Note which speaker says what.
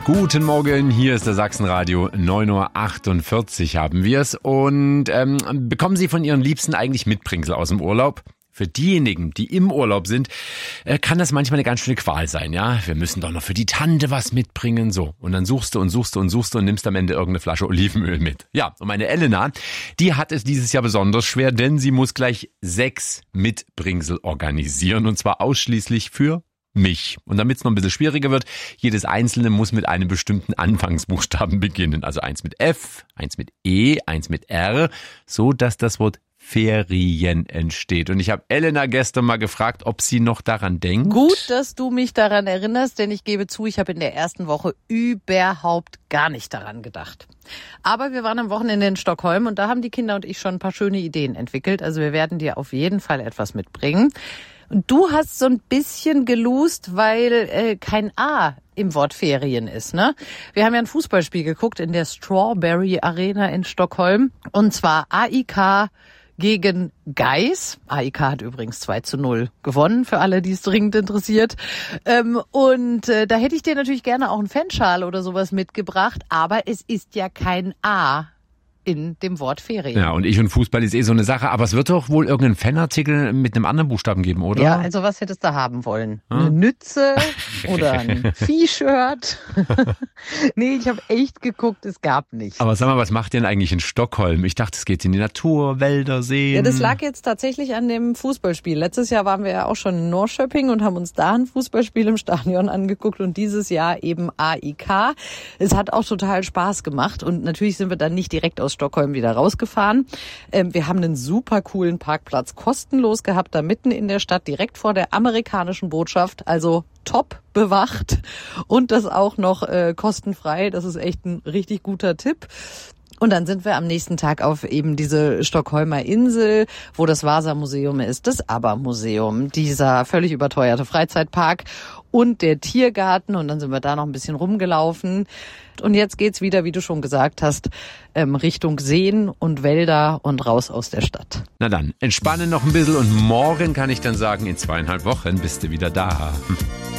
Speaker 1: Guten Morgen, hier ist der Sachsenradio, 9.48 Uhr haben wir es. Und bekommen Sie von Ihren Liebsten eigentlich Mitbringsel aus dem Urlaub? Für diejenigen, die im Urlaub sind, kann das manchmal eine ganz schöne Qual sein, ja. Wir müssen doch noch für die Tante was mitbringen, so. Und dann suchst du und nimmst am Ende irgendeine Flasche Olivenöl mit. Ja, und meine Elena, die hat es dieses Jahr besonders schwer, denn sie muss gleich 6 Mitbringsel organisieren, und zwar ausschließlich für mich. Und damit es noch ein bisschen schwieriger wird, jedes einzelne muss mit einem bestimmten Anfangsbuchstaben beginnen. Also eins mit F, eins mit E, eins mit R, so dass das Wort Ferien entsteht. Und ich habe Elena gestern mal gefragt, ob sie noch daran denkt.
Speaker 2: Gut, dass du mich daran erinnerst, denn ich gebe zu, ich habe in der ersten Woche überhaupt gar nicht daran gedacht. Aber wir waren am Wochenende in Stockholm und da haben die Kinder und ich schon ein paar schöne Ideen entwickelt. Also wir werden dir auf jeden Fall etwas mitbringen. Und du hast so ein bisschen gelust, weil kein A im Wort Ferien ist, ne? Wir haben ja ein Fußballspiel geguckt in der Strawberry Arena in Stockholm. Und zwar AIK gegen Gais. AIK hat übrigens 2:0 gewonnen, für alle, die es dringend interessiert. Da hätte ich dir natürlich gerne auch einen Fanschal oder sowas mitgebracht, aber es ist ja kein A in dem Wort Ferien.
Speaker 1: Ja, und ich und Fußball ist so eine Sache, aber es wird doch wohl irgendeinen Fanartikel mit einem anderen Buchstaben geben, oder?
Speaker 2: Ja, also was hättest du haben wollen? Eine Nütze oder ein Vieh-Shirt? Nee, ich habe echt geguckt, es gab nichts.
Speaker 1: Aber sag mal, was macht ihr denn eigentlich in Stockholm? Ich dachte, es geht in die Natur, Wälder, Seen.
Speaker 2: Ja, das lag jetzt tatsächlich an dem Fußballspiel. Letztes Jahr waren wir ja auch schon in Norrköping und haben uns da ein Fußballspiel im Stadion angeguckt und dieses Jahr eben AIK. Es hat auch total Spaß gemacht und natürlich sind wir dann nicht direkt aus Stockholm wieder rausgefahren. Wir haben einen super coolen Parkplatz kostenlos gehabt, da mitten in der Stadt, direkt vor der amerikanischen Botschaft, also top bewacht und das auch noch kostenfrei. Das ist echt ein richtig guter Tipp. Und dann sind wir am nächsten Tag auf eben diese Stockholmer Insel, wo das Vasa-Museum ist, das ABBA-Museum, dieser völlig überteuerte Freizeitpark und der Tiergarten. Und dann sind wir da noch ein bisschen rumgelaufen. Und jetzt geht's wieder, wie du schon gesagt hast, Richtung Seen und Wälder und raus aus der Stadt.
Speaker 1: Na dann, entspanne noch ein bisschen und morgen kann ich dann sagen, in 2,5 Wochen bist du wieder da.